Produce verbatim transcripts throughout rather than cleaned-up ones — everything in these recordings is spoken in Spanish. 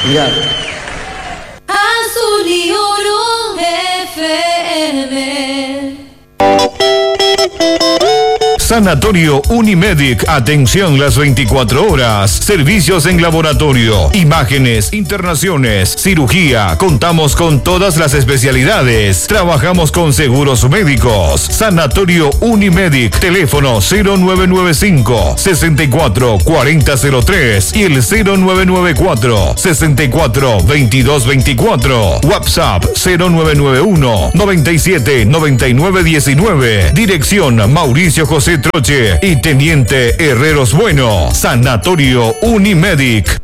Mira. Azul y Oro F M. Sanatorio Unimedic, atención las veinticuatro horas, servicios en laboratorio, imágenes, internaciones, cirugía, contamos con todas las especialidades, trabajamos con seguros médicos. Sanatorio Unimedic, teléfono cero nueve nueve cinco, sesenta y cuatro, cuarenta cero tres y el cero nueve nueve cuatro, sesenta y cuatro, veintidós veinticuatro, WhatsApp cero nueve nueve uno, noventa y siete, noventa y nueve diecinueve, dirección Mauricio José Troche y Teniente Herreros Bueno. Sanatorio Unimedic.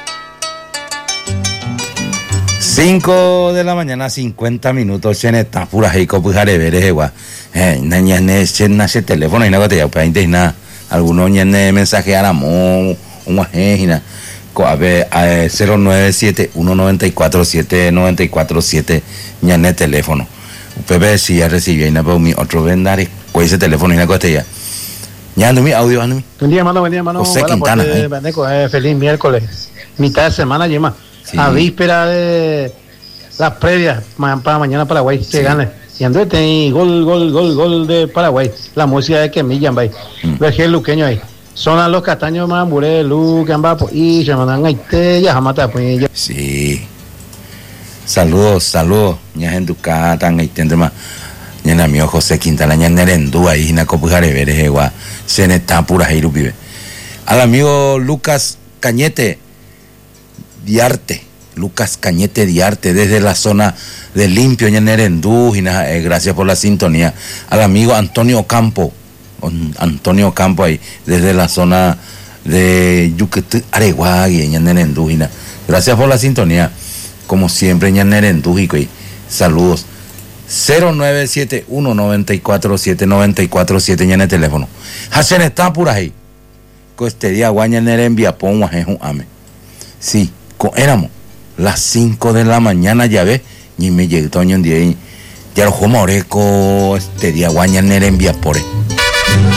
cinco de la mañana, cincuenta minutos. En esta pura heico pujare veres igual. Eh, naña ne nace teléfono y nada te ya pues nada. Algunos ñane mensaje a la mo, un ajena. A ver, cero nueve siete uno nueve cuatro siete nueve cuatro siete ñane teléfono. Pepe si ya recibió y nada mi otro vendar con ese teléfono y nada coste ya. Ya ando mi audio, ando mi. Buen día, mano, buen día, mano. José Quintana. Pues, eh. eh, feliz miércoles. Mitad de semana, Yema. Sí. A víspera de las previas ma- para mañana Paraguay se Sí. gane. Y andrete ahí, gol, gol, gol, gol de Paraguay. La música de que millan, bay. Mm. Vergel luqueño ahí. Sonan los castaños mamburé, lu, gamba, pues, y se mandan ahí, te, ya jamata, pues, ya. Sí. Saludos, saludos. Ya en tu casa, tan ahí tendré más. Ya en amigo José Quintana, ya en Nerendú, ahí en la copujare veres igual. Se en esta pura heiru pibe. Al amigo Lucas Cañete Diarte. Lucas Cañete Diarte, desde la zona de Limpio, ya en Nerendú. Y nada, eh, gracias por la sintonía. Al amigo Antonio Campo. Antonio Campo ahí, desde la zona de Yuquetú, Areguagui, en Nerendú. Y nada. Gracias por la sintonía. Como siempre, en Nerendú. Y saludos. cero nueve siete uno nueve cuatro siete nueve cuatro siete en el teléfono. Hacen está por ahí. Con este día guaña en el enviapón guajejo ame. Sí, con éramos las cinco de la mañana ya ves, ni me llegó toño un día y ya lo como oreco este día guaña en el enviapore.